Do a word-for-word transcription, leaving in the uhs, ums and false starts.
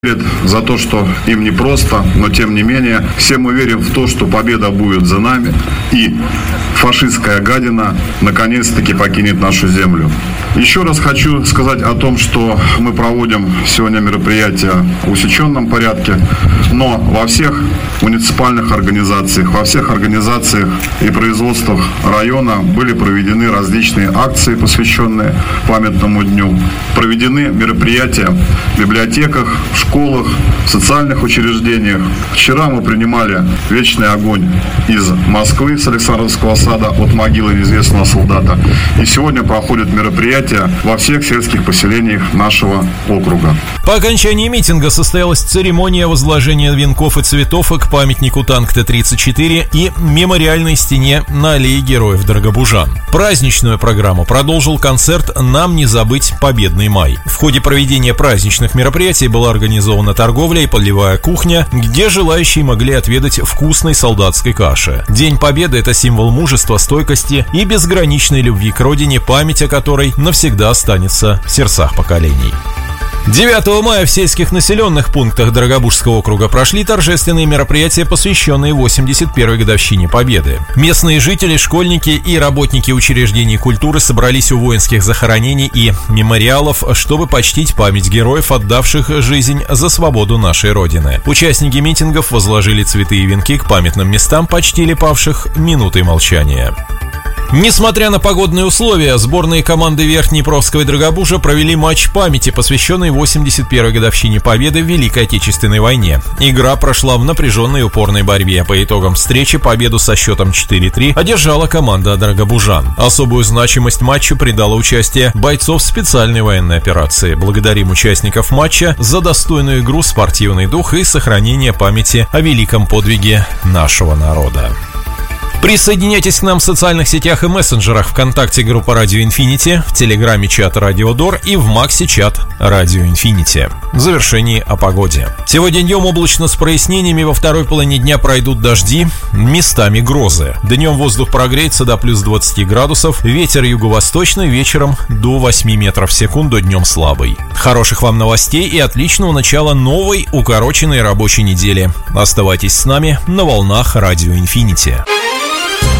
За то, что им непросто, но тем не менее, все мы верим в то, что победа будет за нами, и фашистская гадина наконец-таки покинет нашу землю. Еще раз хочу сказать о том, что мы проводим сегодня мероприятие в усеченном порядке, но во всех муниципальных организациях, во всех организациях и производствах района были проведены различные акции, посвященные памятному дню. Проведены мероприятия в библиотеках, в школах, в социальных учреждениях. Вчера мы принимали вечный огонь из Москвы, с Александровского сада, от могилы неизвестного солдата. И сегодня проходят мероприятия во всех сельских поселениях нашего округа. По окончании митинга состоялась церемония возложения венков и цветов к памятнику танк Т тридцать четыре и мемориальной стене на аллее Героев Дорогобужан. Праздничную программу продолжил концерт «Нам не забыть Победный май». В ходе проведения праздничных мероприятий была организована торговля и полевая кухня, где желающие могли отведать вкусной солдатской каши. День Победы – это символ мужества, стойкости и безграничной любви к родине, память о которой навсегда останется в сердцах поколений. девятого мая в сельских населенных пунктах Дорогобужского округа прошли торжественные мероприятия, посвященные восемьдесят первой годовщине Победы. Местные жители, школьники и работники учреждений культуры собрались у воинских захоронений и мемориалов, чтобы почтить память героев, отдавших жизнь за свободу нашей Родины. Участники митингов возложили цветы и венки к памятным местам, почтили павших минутой молчания. Несмотря на погодные условия, сборные команды Верхнеднепровского и Дорогобужа провели матч памяти, посвященный восемьдесят первой годовщине Победы в Великой Отечественной войне. Игра прошла в напряженной и упорной борьбе. По итогам встречи победу со счетом четыре три одержала команда дорогобужан. Особую значимость матчу придало участие бойцов специальной военной операции. Благодарим участников матча за достойную игру, спортивный дух и сохранение памяти о великом подвиге нашего народа. Присоединяйтесь к нам в социальных сетях и мессенджерах: ВКонтакте группа Радио Инфинити, в Телеграме чат Радио Дор и в Максе чат Радио Инфинити. В завершении о погоде. Сегодня днем облачно с прояснениями, во второй половине дня пройдут дожди, местами грозы. Днем воздух прогреется до плюс двадцати градусов, ветер юго-восточный, вечером до восьми метров в секунду, днем слабый. Хороших вам новостей и отличного начала новой укороченной рабочей недели. Оставайтесь с нами на волнах Радио Инфинити.